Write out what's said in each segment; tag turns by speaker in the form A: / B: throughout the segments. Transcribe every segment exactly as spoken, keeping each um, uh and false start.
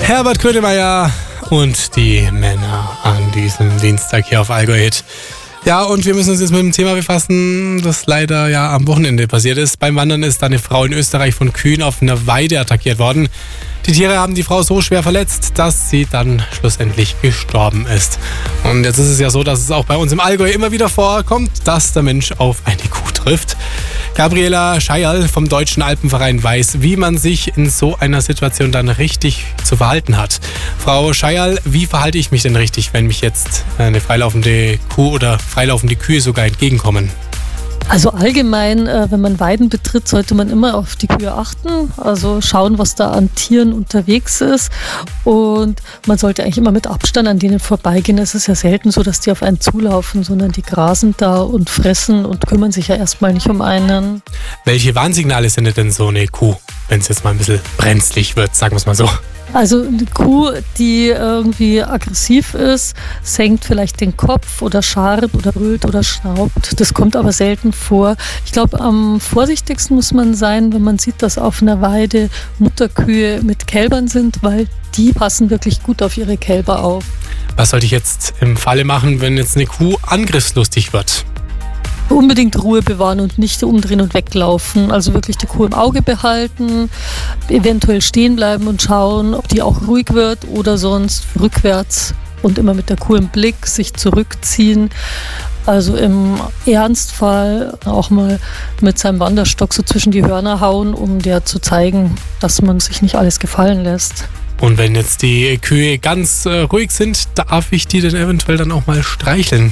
A: Herbert Grönemeyer und die Männer an diesem Dienstag hier auf Allgäu Hit. Ja, und wir müssen uns jetzt mit dem Thema befassen, das leider ja am Wochenende passiert ist. Beim Wandern ist eine Frau in Österreich von Kühen auf einer Weide attackiert worden. Die Tiere haben die Frau so schwer verletzt, dass sie dann schlussendlich gestorben ist. Und jetzt ist es ja so, dass es auch bei uns im Allgäu immer wieder vorkommt, dass der Mensch auf eine Kuh trifft. Gabriela Scheierl vom Deutschen Alpenverein weiß, wie man sich in so einer Situation dann richtig zu verhalten hat. Frau Scheierl, wie verhalte ich mich denn richtig, wenn mich jetzt eine freilaufende Kuh oder freilaufende Kühe sogar entgegenkommen?
B: Also allgemein, wenn man Weiden betritt, sollte man immer auf die Kühe achten, also schauen, was da an Tieren unterwegs ist, und man sollte eigentlich immer mit Abstand an denen vorbeigehen. Es ist ja selten so, dass die auf einen zulaufen, sondern die grasen da und fressen und kümmern sich ja erstmal nicht um einen.
A: Welche Warnsignale sendet denn so eine Kuh, wenn es jetzt mal ein bisschen brenzlig wird, sagen wir es mal so?
B: Also eine Kuh, die irgendwie aggressiv ist, senkt vielleicht den Kopf oder scharrt oder brüllt oder schnaubt. Das kommt aber selten vor. Ich glaube, am vorsichtigsten muss man sein, wenn man sieht, dass auf einer Weide Mutterkühe mit Kälbern sind, weil die passen wirklich gut auf ihre Kälber auf.
A: Was sollte ich jetzt im Falle machen, wenn jetzt eine Kuh angriffslustig wird?
B: Unbedingt Ruhe bewahren und nicht umdrehen und weglaufen. Also wirklich die Kuh im Auge behalten, eventuell stehen bleiben und schauen, ob die auch ruhig wird oder sonst rückwärts und immer mit der Kuh im Blick sich zurückziehen. Also im Ernstfall auch mal mit seinem Wanderstock so zwischen die Hörner hauen, um der zu zeigen, dass man sich nicht alles gefallen lässt.
A: Und wenn jetzt die Kühe ganz äh, ruhig sind, darf ich die denn eventuell dann auch mal streicheln?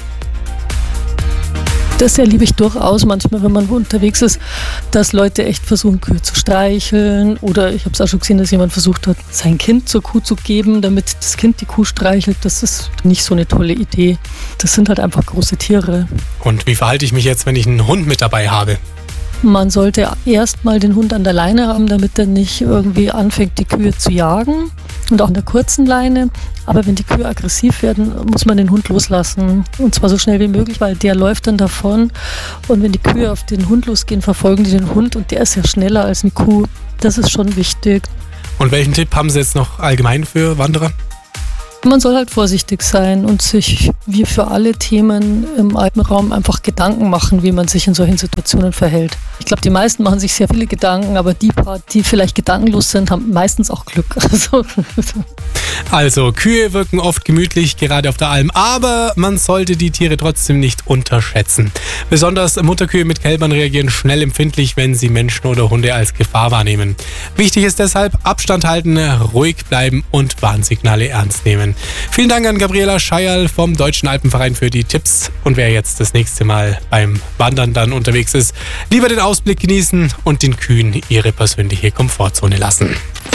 B: Das erlebe ich durchaus manchmal, wenn man unterwegs ist, dass Leute echt versuchen, Kühe zu streicheln. Oder ich habe es auch schon gesehen, dass jemand versucht hat, sein Kind zur Kuh zu geben, damit das Kind die Kuh streichelt. Das ist nicht so eine tolle Idee. Das sind halt einfach große Tiere.
A: Und wie verhalte ich mich jetzt, wenn ich einen Hund mit dabei habe?
B: Man sollte erst mal den Hund an der Leine haben, damit er nicht irgendwie anfängt, die Kühe zu jagen. Und auch an der kurzen Leine. Aber wenn die Kühe aggressiv werden, muss man den Hund loslassen. Und zwar so schnell wie möglich, weil der läuft dann davon. Und wenn die Kühe auf den Hund losgehen, verfolgen die den Hund. Und der ist ja schneller als eine Kuh. Das ist schon wichtig.
A: Und welchen Tipp haben Sie jetzt noch allgemein für Wanderer?
B: Man soll halt vorsichtig sein und sich wie für alle Themen im Alpenraum einfach Gedanken machen, wie man sich in solchen Situationen verhält. Ich glaube, die meisten machen sich sehr viele Gedanken, aber die paar, die vielleicht gedankenlos sind, haben meistens auch Glück. Also,
A: also Kühe wirken oft gemütlich, gerade auf der Alm, aber man sollte die Tiere trotzdem nicht unterschätzen. Besonders Mutterkühe mit Kälbern reagieren schnell empfindlich, wenn sie Menschen oder Hunde als Gefahr wahrnehmen. Wichtig ist deshalb Abstand halten, ruhig bleiben und Warnsignale ernst nehmen. Vielen Dank an Gabriela Scheierl vom Deutschen Alpenverein für die Tipps. Und wer jetzt das nächste Mal beim Wandern dann unterwegs ist, lieber den Ausblick genießen und den Kühen ihre persönliche Komfortzone lassen.